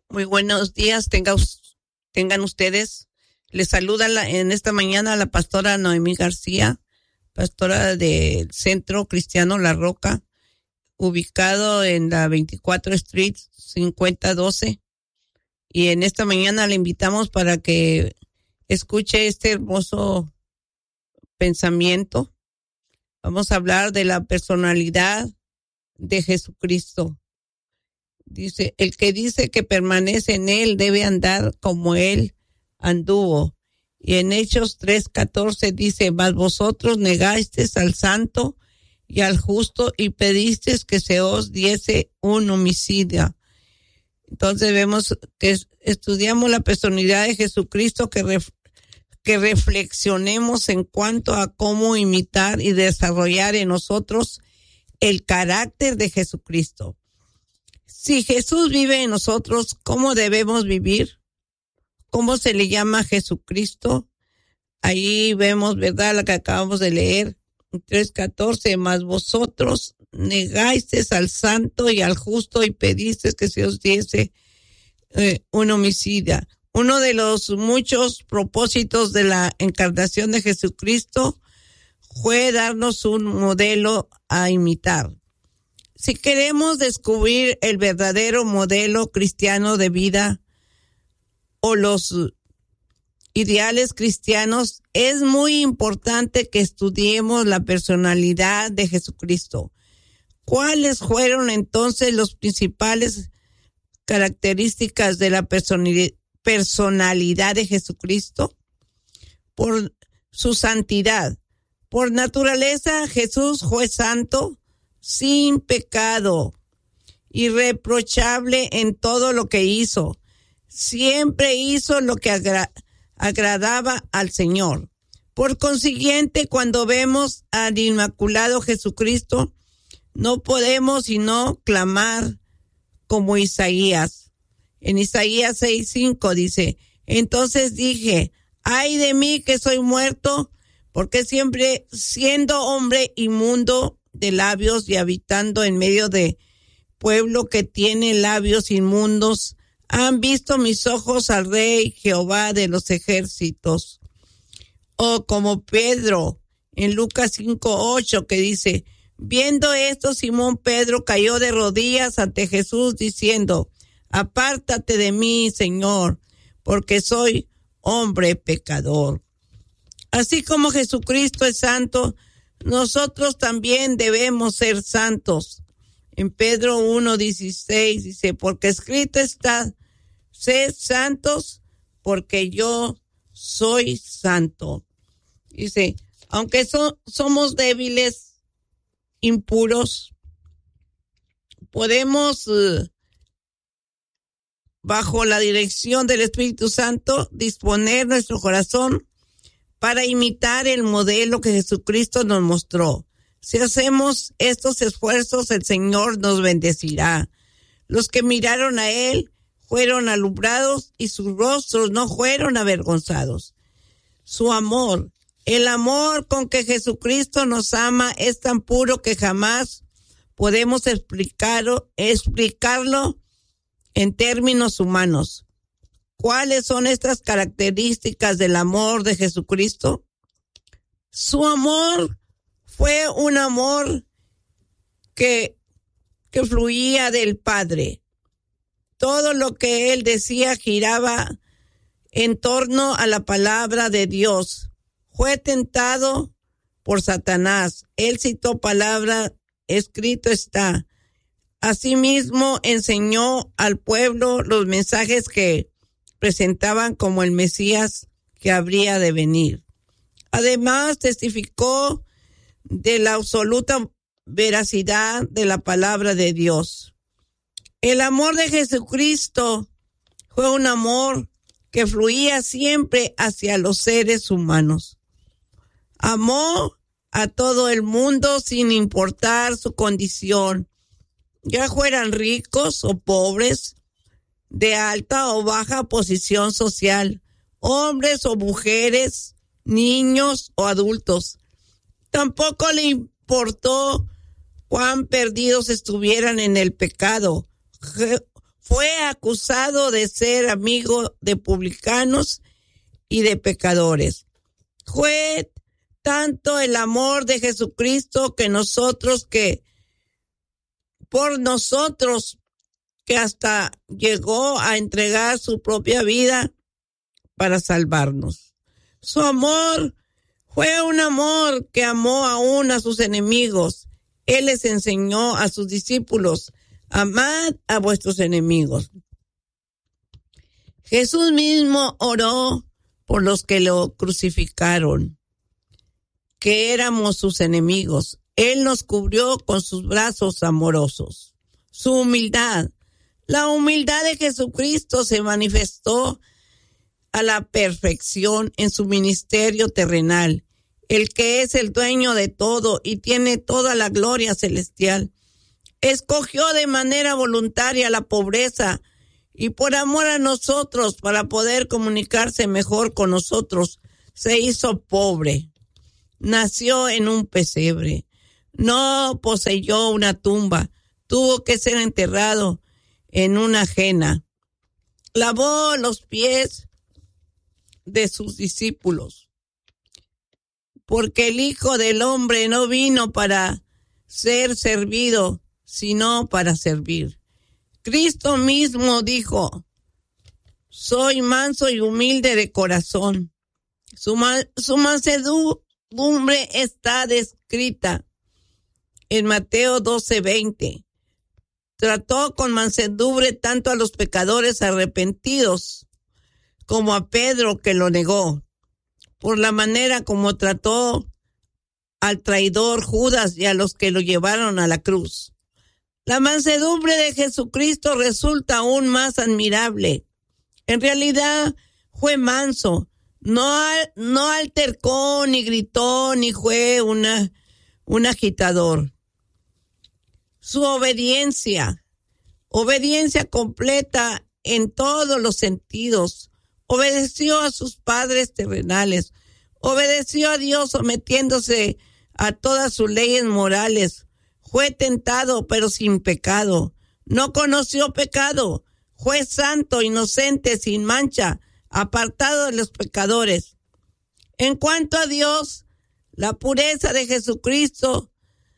Muy buenos días, tengan ustedes. Les saluda en esta mañana la pastora Noemí García, pastora del Centro Cristiano La Roca, ubicado en la 24 Street 5012. Y en esta mañana le invitamos para que escuche este hermoso pensamiento. Vamos a hablar de la personalidad de Jesucristo. Dice, el que dice que permanece en él debe andar como él anduvo. Y en Hechos 3:14 dice, mas vosotros negasteis al santo y al justo y pedisteis que se os diese un homicida. Entonces vemos que estudiamos la personalidad de Jesucristo, que reflexionemos en cuanto a cómo imitar y desarrollar en nosotros el carácter de Jesucristo. Si Jesús vive en nosotros, ¿cómo debemos vivir? ¿Cómo se le llama a Jesucristo? Ahí vemos, ¿verdad?, la que acabamos de leer, 3:14, mas vosotros negasteis al santo y al justo y pedisteis que se os diese un homicida. Uno de los muchos propósitos de la encarnación de Jesucristo fue darnos un modelo a imitar. Si queremos descubrir el verdadero modelo cristiano de vida o los ideales cristianos, es muy importante que estudiemos la personalidad de Jesucristo. ¿Cuáles fueron entonces las principales características de la personalidad de Jesucristo? Por su santidad. Por naturaleza, Jesús fue santo, sin pecado, irreprochable en todo lo que hizo. Siempre hizo lo que agradaba al Señor. Por consiguiente, cuando vemos al Inmaculado Jesucristo, no podemos sino clamar como Isaías. En Isaías 6:5 dice, entonces dije, ay de mí que soy muerto, porque siempre siendo hombre inmundo de labios y habitando en medio de pueblo que tiene labios inmundos, han visto mis ojos al Rey Jehová de los ejércitos. O como Pedro en Lucas 5:8 que dice, viendo esto, Simón Pedro cayó de rodillas ante Jesús diciendo, apártate de mí, Señor, porque soy hombre pecador. Así como Jesucristo es santo, nosotros también debemos ser santos. En Pedro 1:16 dice, porque escrito está, sed santos, porque yo soy santo. Dice, aunque somos débiles, impuros, podemos, bajo la dirección del Espíritu Santo, disponer nuestro corazón para imitar el modelo que Jesucristo nos mostró. Si hacemos estos esfuerzos, el Señor nos bendecirá. Los que miraron a Él fueron alumbrados y sus rostros no fueron avergonzados. Su amor, el amor con que Jesucristo nos ama es tan puro que jamás podemos explicarlo en términos humanos. ¿Cuáles son estas características del amor de Jesucristo? Su amor fue un amor que fluía del Padre. Todo lo que él decía giraba en torno a la palabra de Dios. Fue tentado por Satanás. Él citó palabra, escrito está. Asimismo, enseñó al pueblo los mensajes que presentaban como el Mesías que habría de venir. Además, testificó de la absoluta veracidad de la palabra de Dios. El amor de Jesucristo fue un amor que fluía siempre hacia los seres humanos. Amó a todo el mundo sin importar su condición, ya fueran ricos o pobres, de alta o baja posición social, hombres o mujeres, niños o adultos. Tampoco le importó cuán perdidos estuvieran en el pecado. fue acusado de ser amigo de publicanos y de pecadores. Fue tanto el amor de Jesucristo por nosotros, que hasta llegó a entregar su propia vida para salvarnos. Su amor fue un amor que amó aún a sus enemigos. Él les enseñó a sus discípulos: amad a vuestros enemigos. Jesús mismo oró por los que lo crucificaron, que éramos sus enemigos. Él nos cubrió con sus brazos amorosos. Su humildad. La humildad de Jesucristo se manifestó a la perfección en su ministerio terrenal. El que es el dueño de todo y tiene toda la gloria celestial, escogió de manera voluntaria la pobreza y por amor a nosotros, para poder comunicarse mejor con nosotros, se hizo pobre. Nació en un pesebre. No poseyó una tumba. Tuvo que ser enterrado en una ajena. Lavó los pies de sus discípulos, porque el Hijo del Hombre no vino para ser servido, sino para servir. Cristo mismo dijo: soy manso y humilde de corazón. Su mansedumbre está descrita en Mateo 12:20. Trató con mansedumbre tanto a los pecadores arrepentidos como a Pedro, que lo negó, por la manera como trató al traidor Judas y a los que lo llevaron a la cruz. La mansedumbre de Jesucristo resulta aún más admirable. En realidad fue manso, no altercó, ni gritó, ni fue un agitador. Su obediencia completa en todos los sentidos. Obedeció a sus padres terrenales, obedeció a Dios sometiéndose a todas sus leyes morales. Fue tentado pero sin pecado, no conoció pecado, fue santo, inocente, sin mancha, apartado de los pecadores. En cuanto a Dios, la pureza de Jesucristo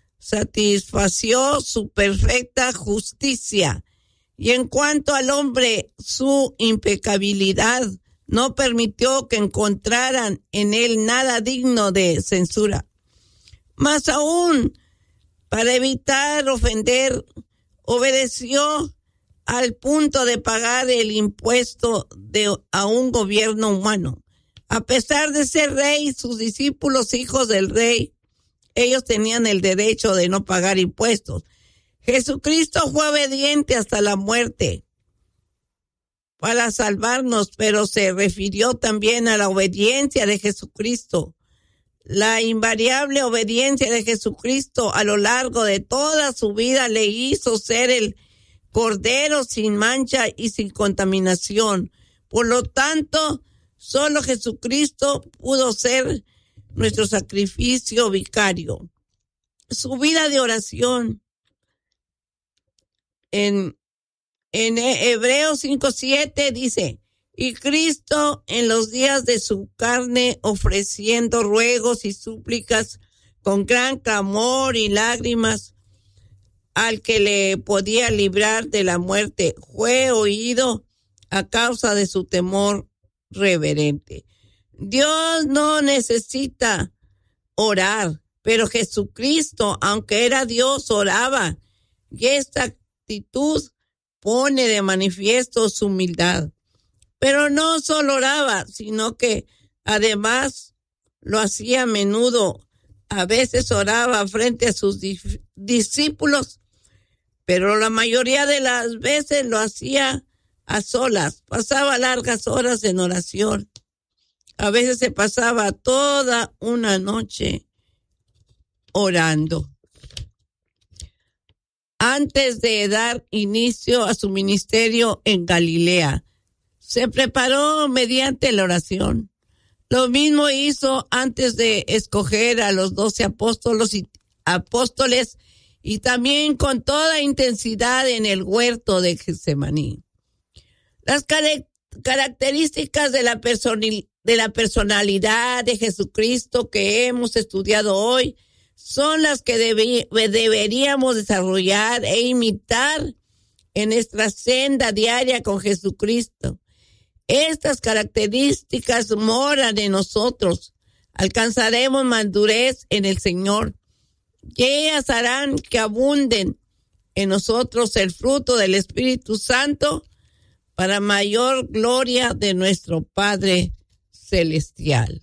satisfació su perfecta justicia, y en cuanto al hombre, su impecabilidad no permitió que encontraran en él nada digno de censura. Más aún, para evitar ofender, obedeció al punto de pagar el impuesto a un gobierno humano. A pesar de ser rey, sus discípulos, hijos del rey, ellos tenían el derecho de no pagar impuestos. Jesucristo fue obediente hasta la muerte para salvarnos, pero se refirió también a la obediencia de Jesucristo. La invariable obediencia de Jesucristo a lo largo de toda su vida le hizo ser el Cordero sin mancha y sin contaminación. Por lo tanto, solo Jesucristo pudo ser nuestro sacrificio vicario. Su vida de oración. En Hebreos 5:7 dice: y Cristo en los días de su carne, ofreciendo ruegos y súplicas con gran clamor y lágrimas al que le podía librar de la muerte, fue oído a causa de su temor reverente. Dios no necesita orar, pero Jesucristo, aunque era Dios, oraba, y esta actitud pone de manifiesto su humildad. Pero no solo oraba, sino que además lo hacía a menudo. A veces oraba frente a sus discípulos, pero la mayoría de las veces lo hacía a solas. Pasaba largas horas en oración. A veces se pasaba toda una noche orando. Antes de dar inicio a su ministerio en Galilea, se preparó mediante la oración. Lo mismo hizo antes de escoger a los 12 apóstoles y también con toda intensidad en el huerto de Getsemaní. Las características de la personalidad de Jesucristo que hemos estudiado hoy son las que deberíamos desarrollar e imitar en nuestra senda diaria con Jesucristo. Estas características moran en nosotros. Alcanzaremos madurez en el Señor. Y ellas harán que abunden en nosotros el fruto del Espíritu Santo para mayor gloria de nuestro Padre Celestial.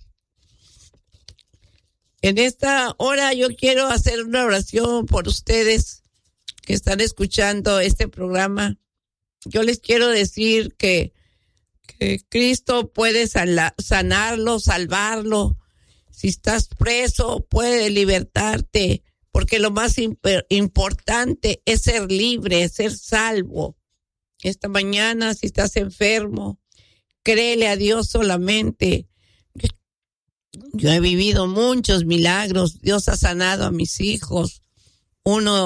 En esta hora yo quiero hacer una oración por ustedes que están escuchando este programa. Yo les quiero decir que Cristo puede sanarlo, salvarlo. Si estás preso, puede libertarte, porque lo más importante es ser libre, ser salvo. Esta mañana, si estás enfermo, créele a Dios solamente. Yo he vivido muchos milagros. Dios ha sanado a mis hijos. Uno